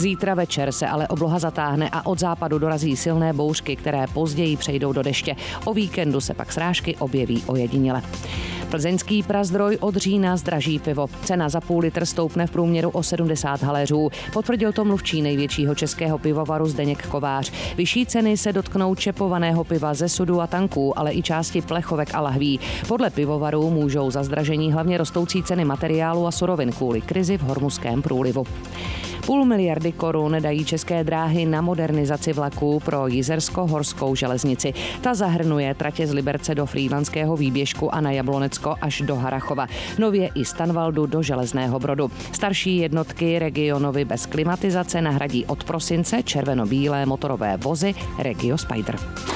Zítra večer se ale obloha zatáhne a od západu dorazí silné bouřky, které později přejdou do deště. O víkendu se pak srážky objeví ojediněle. Plzeňský Prazdroj od října zdraží pivo. Cena za půl litr stoupne v průměru o 70 haléřů. Potvrdil to mluvčí největšího českého pivovaru Zdeněk Kovář. Vyšší ceny se dotknou čepovaného piva ze sudu a tanků, ale i části plechovek a lahví. Podle pivovarů můžou za zdražení hlavně rostoucí ceny materiálu a surovin kvůli krizi v Hormuzském průlivu. 0,5 miliardy korun dají České dráhy na modernizaci vlaků pro Jizersko-horskou železnici. Ta zahrnuje tratě z Liberce do Frýdlantského výběžku a na Jablonecko až do Harrachova. Nově i z Tanvaldu do Železného Brodu. Starší jednotky Regionovy bez klimatizace nahradí od prosince červeno-bílé motorové vozy Regio Spider.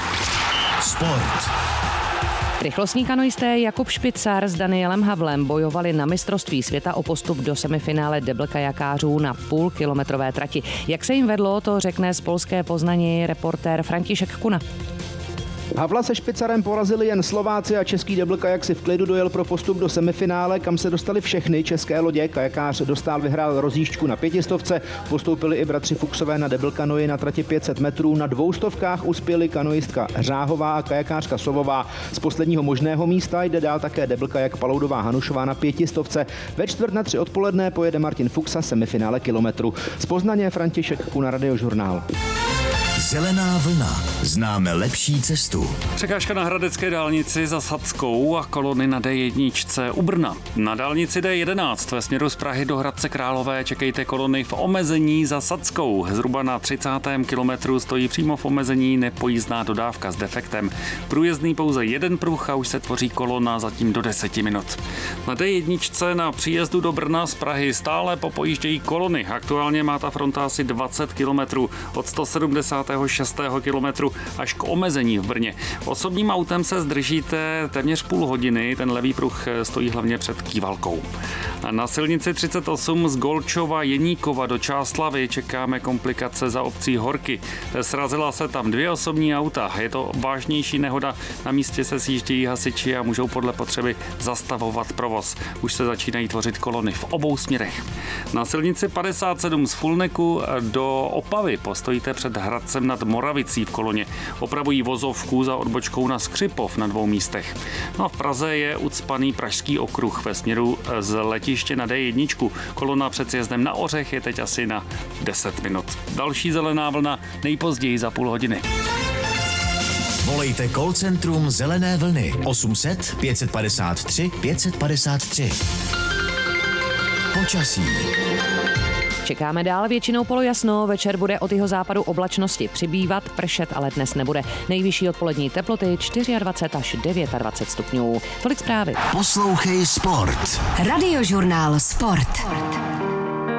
Sport. Rychlostní kanoisté Jakub Špicar s Danielem Havlem bojovali na mistrovství světa o postup do semifinále deblkajakářů na půlkilometrové trati. Jak se jim vedlo, to řekne z polské Poznani reportér František Kuna. Havla se Špicarem porazili jen Slováci a český deblkajak si v klidu dojel pro postup do semifinále, kam se dostali všechny české lodě. Kajakář Dostál vyhrál rozjížďku na 500, postoupili i bratři Fuchsové na deblkanoji na trati 500 metrů. Na 200 uspěli kanoistka Řáhová a kajakářka Sovová. Z posledního možného místa jde dál také deblkajak Paloudová Hanušová na 500. Ve 2:45 odpoledne pojede Martin Fuchsa semifinále kilometru. Z Poznaně František Kuna, Radiožurnál. Zelená vlna. Známe lepší cestu. Překážka na hradecké dálnici za Sadskou a kolony na D1 u Brna. Na dálnici D11 ve směru z Prahy do Hradce Králové čekejte kolony v omezení za Sadskou. Zhruba na 30. kilometru stojí přímo v omezení nepojízdná dodávka s defektem. Průjezdný pouze jeden pruh a už se tvoří kolona zatím do 10 minut. Na D1 na příjezdu do Brna z Prahy stále popojíždějí kolony. Aktuálně má ta fronta asi 20 kilometrů od 176. kilometru až k omezení v Brně. Osobním autem se zdržíte téměř půl hodiny, ten levý pruh stojí hlavně před Kývalkou. Na silnici 38 z Golčova Jeníkova do Čáslavi čekáme komplikace za obcí Horky. Srazila se tam 2 osobní auta. Je to vážnější nehoda, na místě se sjíždějí hasiči a můžou podle potřeby zastavovat provoz. Už se začínají tvořit kolony v obou směrech. Na silnici 57 z Fulneku do Opavy postojíte před Hradcem nad Moravicí v koloně. Opravují vozovku za odbočkou na Skřipov na 2 místech. No a v Praze je ucpaný Pražský okruh ve směru z letiště na D1. Kolona před sjezdem na Ořech je teď asi na 10 minut. Další zelená vlna nejpozději za půl hodiny. Volejte call centrum Zelené vlny 800 553 553. Počasí. Čekáme dál, většinou polojasno, večer bude od jihozápadu oblačnosti přibývat, pršet ale dnes nebude. Nejvyšší odpolední teploty 24 až 29 stupňů. Tolik zprávy. Poslouchej Sport. Radiožurnál Sport.